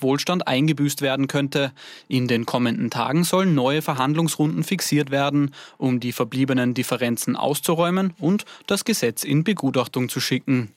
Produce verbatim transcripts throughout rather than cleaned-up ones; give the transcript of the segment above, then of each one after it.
Wohlstand eingebüßt werden könnte. In den kommenden Tagen sollen neue Verhandlungsrunden fixiert werden, um die verbliebenen Differenzen auszuräumen und das Gesetz in Begutachtung zu schicken.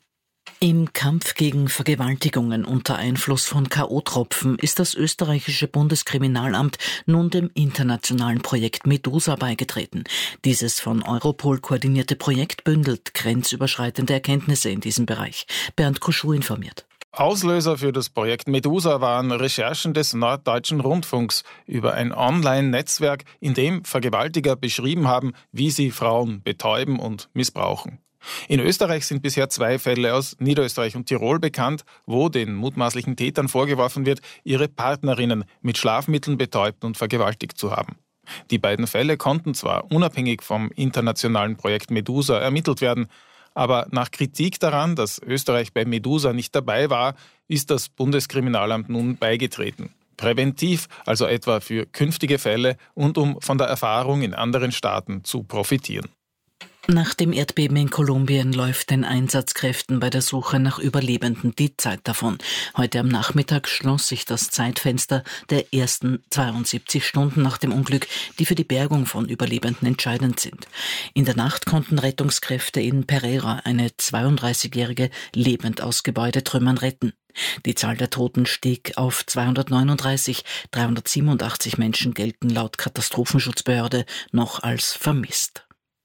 Im Kampf gegen Vergewaltigungen unter Einfluss von K O-Tropfen ist das österreichische Bundeskriminalamt nun dem internationalen Projekt Medusa beigetreten. Dieses von Europol koordinierte Projekt bündelt grenzüberschreitende Erkenntnisse in diesem Bereich. Bernd Kuschuh informiert. Auslöser für das Projekt Medusa waren Recherchen des Norddeutschen Rundfunks über ein Online-Netzwerk, in dem Vergewaltiger beschrieben haben, wie sie Frauen betäuben und missbrauchen. In Österreich sind bisher zwei Fälle aus Niederösterreich und Tirol bekannt, wo den mutmaßlichen Tätern vorgeworfen wird, ihre Partnerinnen mit Schlafmitteln betäubt und vergewaltigt zu haben. Die beiden Fälle konnten zwar unabhängig vom internationalen Projekt Medusa ermittelt werden, aber nach Kritik daran, dass Österreich bei Medusa nicht dabei war, ist das Bundeskriminalamt nun beigetreten. Präventiv, also etwa für künftige Fälle und um von der Erfahrung in anderen Staaten zu profitieren. Nach dem Erdbeben in Kolumbien läuft den Einsatzkräften bei der Suche nach Überlebenden die Zeit davon. Heute am Nachmittag schloss sich das Zeitfenster der ersten zweiundsiebzig Stunden nach dem Unglück, die für die Bergung von Überlebenden entscheidend sind. In der Nacht konnten Rettungskräfte in Pereira eine zweiunddreißigjährige lebend aus Gebäudetrümmern retten. Die Zahl der Toten stieg auf zweihundertneununddreißig. dreihundertsiebenundachtzig Menschen gelten laut Katastrophenschutzbehörde noch als vermisst.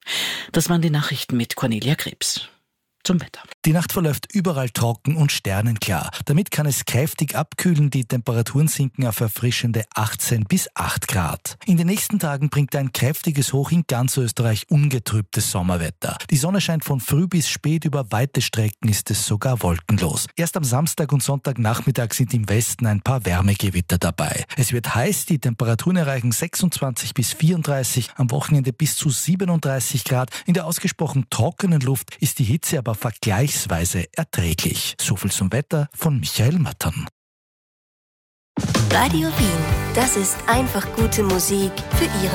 Das waren die Nachrichten mit Cornelia Krebs. Zum Wetter. Die Nacht verläuft überall trocken und sternenklar. Damit kann es kräftig abkühlen. Die Temperaturen sinken auf erfrischende achtzehn bis acht Grad. In den nächsten Tagen bringt ein kräftiges Hoch in ganz Österreich ungetrübtes Sommerwetter. Die Sonne scheint von früh bis spät, über weite Strecken ist es sogar wolkenlos. Erst am Samstag und Sonntagnachmittag sind im Westen ein paar Wärmegewitter dabei. Es wird heiß, die Temperaturen erreichen sechsundzwanzig bis vierunddreißig, am Wochenende bis zu siebenunddreißig Grad. In der ausgesprochen trockenen Luft ist die Hitze aber vergleichsweise erträglich. So viel zum Wetter von Michael Mattern. Radio Wien, das ist einfach gute Musik für Ihren